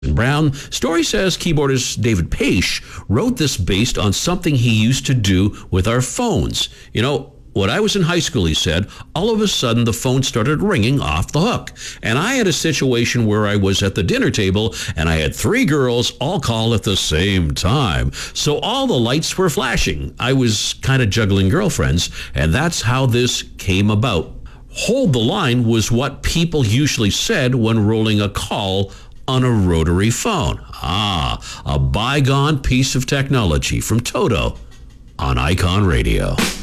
Brown. Story says keyboardist David Paish wrote this based on something he used to do with our phones. When I was in high school, he said, all of a sudden the phone started ringing off the hook. And I had a situation where I was at the dinner table and I had 3 girls all call at the same time. So all the lights were flashing. I was kind of juggling girlfriends, and that's how this came about. Hold the line was what people usually said when rolling a call on a rotary phone. A bygone piece of technology from Toto on Icon Radio.